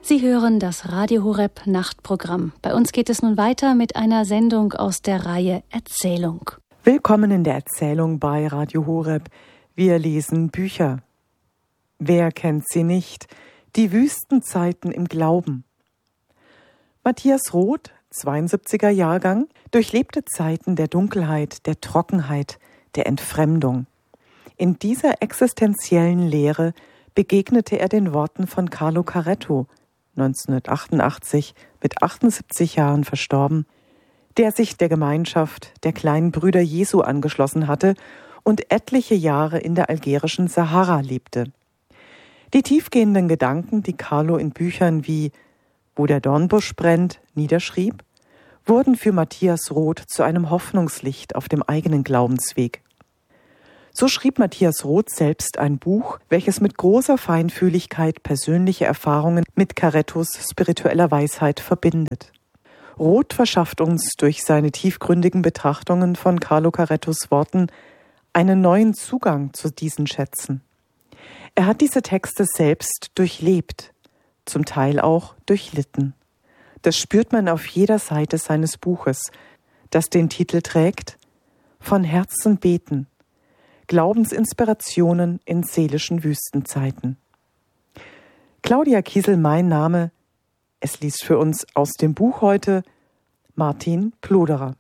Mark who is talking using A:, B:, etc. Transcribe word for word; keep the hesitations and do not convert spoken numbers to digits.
A: Sie hören das Radio Horeb Nachtprogramm. Bei uns geht es nun weiter mit einer Sendung aus der Reihe Erzählung.
B: Willkommen in der Erzählung bei Radio Horeb. Wir lesen Bücher. Wer kennt sie nicht? Die Wüstenzeiten im Glauben. Matthias Roth, zweiundsiebziger Jahrgang, durchlebte Zeiten der Dunkelheit, der Trockenheit, der Entfremdung. In dieser existenziellen Lehre begegnete er den Worten von Carlo Carretto, neunzehnhundertachtundachtzig mit achtundsiebzig Jahren verstorben, der sich der Gemeinschaft der kleinen Brüder Jesu angeschlossen hatte und etliche Jahre in der algerischen Sahara lebte. Die tiefgehenden Gedanken, die Carlo in Büchern wie »Wo der Dornbusch brennt« niederschrieb, wurden für Matthias Roth zu einem Hoffnungslicht auf dem eigenen Glaubensweg. So schrieb Matthias Roth selbst ein Buch, welches mit großer Feinfühligkeit persönliche Erfahrungen mit Carrettos spiritueller Weisheit verbindet. Roth verschafft uns durch seine tiefgründigen Betrachtungen von Carlo Carrettos Worten einen neuen Zugang zu diesen Schätzen. Er hat diese Texte selbst durchlebt, zum Teil auch durchlitten. Das spürt man auf jeder Seite seines Buches, das den Titel trägt »Von Herzen beten. Glaubensinspirationen in seelischen Wüstenzeiten«. Claudia Kiesel, mein Name. Es liest für uns aus dem Buch heute Martin Ploderer.